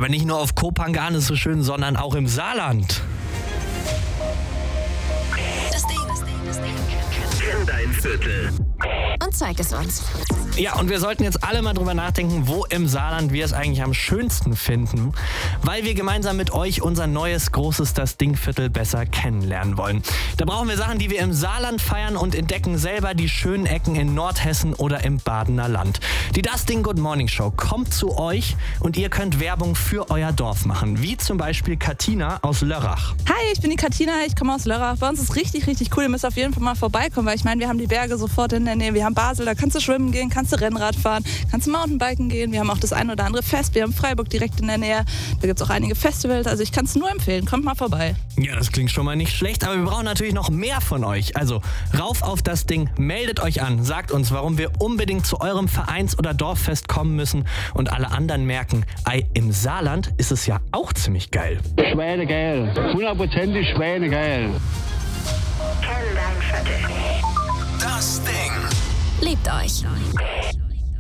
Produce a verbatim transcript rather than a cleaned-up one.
aber nicht nur auf Kopangan ist so schön, sondern auch im Saarland. Das Ding, das Ding, das Ding. Kenn dein Viertel. Und zeig es uns. Ja, und wir sollten jetzt alle mal drüber nachdenken, wo im Saarland wir es eigentlich am schönsten finden, weil wir gemeinsam mit euch unser neues, großes Das Ding-Viertel besser kennenlernen wollen. Da brauchen wir Sachen, die wir im Saarland feiern und entdecken selber die schönen Ecken in Nordhessen oder im Badener Land. Die Das Ding Good Morning Show kommt zu euch und ihr könnt Werbung für euer Dorf machen, wie zum Beispiel Katina aus Lörrach. Hi, ich bin die Katina, ich komme aus Lörrach. Bei uns ist richtig, richtig cool. Ihr müsst auf jeden Fall mal vorbeikommen, weil ich meine, wir haben die Berge sofort in der Nähe. Wir haben Basel, da kannst du schwimmen gehen, kannst du Rennrad fahren, kannst du Mountainbiken gehen. Wir haben auch das ein oder andere Fest. Wir haben Freiburg direkt in der Nähe. Da gibt es auch einige Festivals. Also ich kann es nur empfehlen. Kommt mal vorbei. Ja, das klingt schon mal nicht schlecht, aber wir brauchen natürlich noch mehr von euch. Also rauf auf das Ding, meldet euch an, sagt uns, warum wir unbedingt zu eurem Vereins- oder Dorffest kommen müssen und alle anderen merken, ei, im Saarland ist es ja auch ziemlich geil. Schweinegeil, hundertprozentig Schweinegeil. Kenn dein Viertel. Das Ding. Liebt euch.